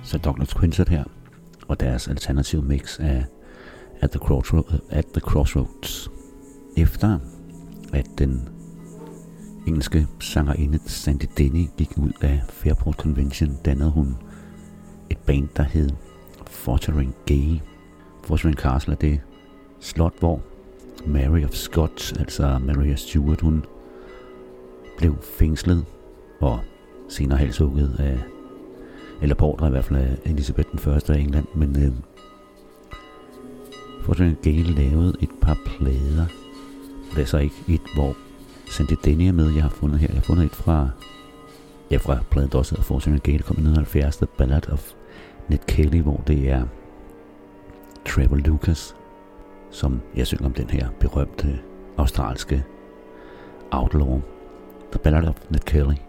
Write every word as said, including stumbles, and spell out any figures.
så Douglas Quintet her, og deres alternative mix af At the, Crossroads, At the Crossroads. Efter at den engelske sangerinde Sandy Denny gik ud af Fairport Convention, dannede hun et band, der hed Fotheringhay Gay. Fotheringhay Castle er det slot, hvor Mary of Scots, altså Maria Stuart, hun blev fængslet og senere halshugget af, eller på ordre i hvert fald af Elizabeth den første af England, men øh, Fotheringhay Gay lavede et par plader. Det er så ikke et, hvor Sandy Denny er med, jeg har fundet her. Jeg har fundet et fra, ja, fra pladen, der også hedder Fotheringhay Gay, der kom i nitten halvfjerds, The Ballad of Ned Kelly, hvor det er Trevor Lucas, som jeg synger om den her berømte australske outlaw, The Ballad of Ned Kelly.